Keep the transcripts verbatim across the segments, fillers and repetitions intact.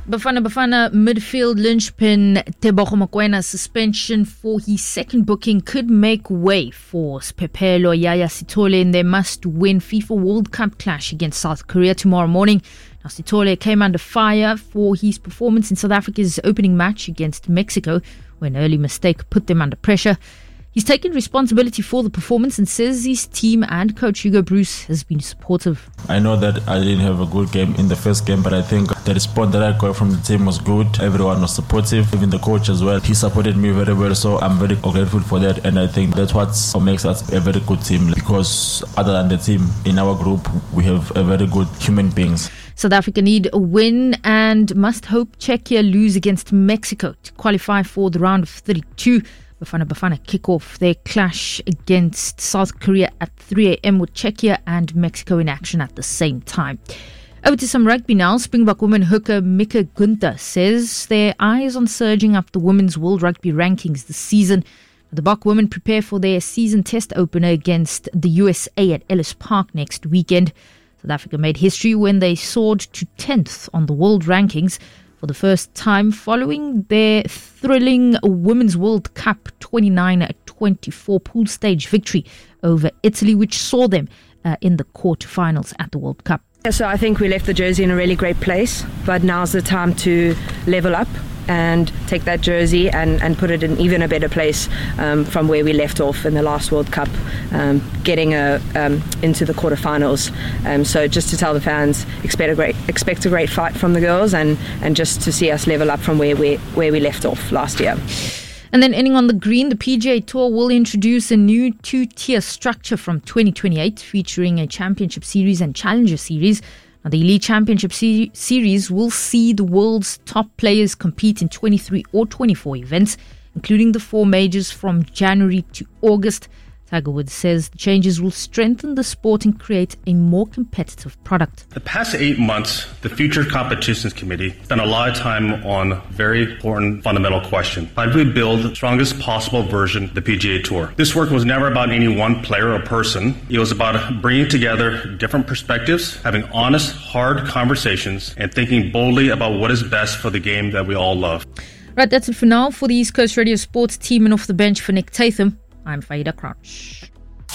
Bafana Bafana midfield linchpin Tebogo Mokoena's suspension for his second booking could make way for Pepelo Yaya Sithole in their must-win FIFA World Cup clash against South Korea tomorrow morning. Now, Sithole came under fire for his performance in South Africa's opening match against Mexico, where an early mistake put them under pressure. He's taken responsibility for the performance and says his team and coach Hugo Broos has been supportive. I know that I didn't have a good game in the first game, but I think the response that I got from the team was good. Everyone was supportive, even the coach as well. He supported me very well, so I'm very grateful for that. And I think that's what makes us a very good team, because other than the team, in our group, we have a very good human beings. South Africa need a win and must hope Czechia lose against Mexico to qualify for the round of thirty-two. Bafana Bafana kick off their clash against South Korea at three a.m. with Czechia and Mexico in action at the same time. Over to some rugby now. Springbok woman hooker Mika Gunther says their eyes on surging up the women's World Rugby rankings this season. The Bok women prepare for their season test opener against the U S A at Ellis Park next weekend. South Africa made history when they soared to tenth on the world rankings for the first time following their thrilling Women's World Cup twenty-nine twenty-four pool stage victory over Italy, which saw them uh, in the quarterfinals at the World Cup. So I think we left the jersey in a really great place, but now's the time to level up and take that jersey and, and put it in even a better place um, from where we left off in the last World Cup, um, getting a, um, into the quarterfinals. Um, so just to tell the fans, expect a great expect a great fight from the girls, and, and just to see us level up from where we where we left off last year. And then ending on the green, the P G A Tour will introduce a new two-tier structure from twenty twenty-eight, featuring a Championship Series and Challenger Series. Now, the Elite Championship se- Series will see the world's top players compete in twenty-three or twenty-four events, including the four majors from January to August. Tiger Woods says the changes will strengthen the sport and create a more competitive product. The past eight months, the Future Competitions Committee spent a lot of time on a very important fundamental question. How do we build the strongest possible version of the P G A Tour? This work was never about any one player or person. It was about bringing together different perspectives, having honest, hard conversations, and thinking boldly about what is best for the game that we all love. Right, that's it for now. For the East Coast Radio Sports team and off the bench for Nick Tatham, I'm Faida Crouch.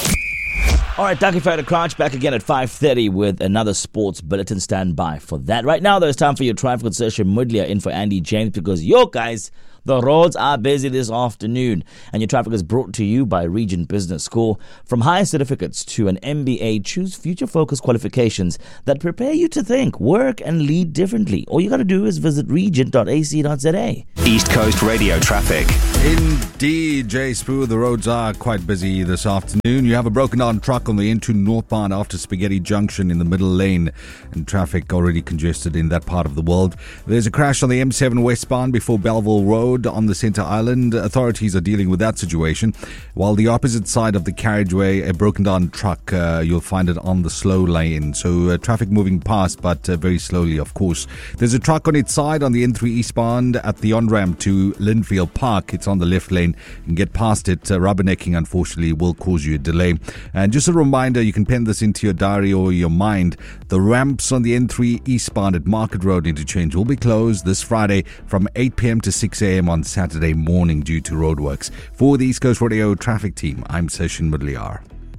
All right, thank you, Faida Crouch. Back again at five thirty with another sports bulletin. Stand by for that. Right now, though, it's time for your traffic with Saoirse Mudlia in for Andy James, because yo guys, the roads are busy this afternoon. And your traffic is brought to you by Regent Business School. From higher certificates to an M B A, choose future-focused qualifications that prepare you to think, work, and lead differently. All you got to do is visit regent dot a c dot z a. East Coast Radio traffic. Indeed, Jay Spoo, the roads are quite busy this afternoon. You have a broken down truck on the N two northbound after Spaghetti Junction in the middle lane, and traffic already congested in that part of the world. There's a crash on the M seven westbound before Belleville Road on the Centre Island. Authorities are dealing with that situation. While the opposite side of the carriageway, a broken down truck, uh, you'll find it on the slow lane. So uh, traffic moving past, but uh, very slowly, of course. There's a truck on its side on the N three eastbound at the on-ramp to Linfield Park. It's on the left lane. You can get past it. Uh, rubbernecking, unfortunately, will cause you a delay. And just a reminder, you can pen this into your diary or your mind. The ramps on the N three eastbound at Market Road interchange will be closed this Friday from eight p.m. to six a.m. on Saturday morning due to roadworks. For the East Coast Radio traffic team, I'm Saoirse Mudlia.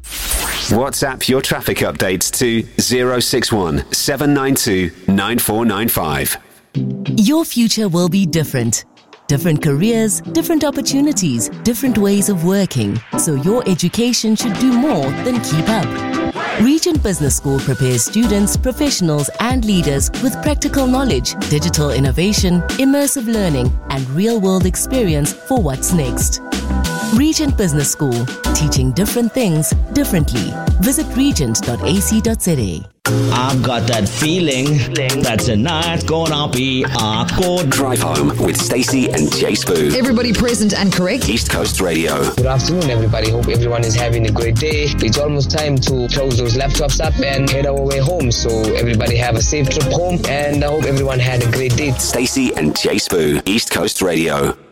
WhatsApp your traffic updates to zero six one seven nine two nine four nine five. Your future will be different. Different careers, different opportunities, different ways of working. So your education should do more than keep up. Regent Business School prepares students, professionals and leaders with practical knowledge, digital innovation, immersive learning and real-world experience for what's next. Regent Business School, teaching different things differently. Visit regent dot a c dot z a. I've got that feeling that tonight's gonna be a good Drive home with Stacey and Jay Spoo. Everybody present and correct. East Coast Radio. Good afternoon, everybody. Hope everyone is having a great day. It's almost time to close those laptops up and head our way home. So everybody have a safe trip home, and I hope everyone had a great day. Stacey and Jay Spoo. East Coast Radio.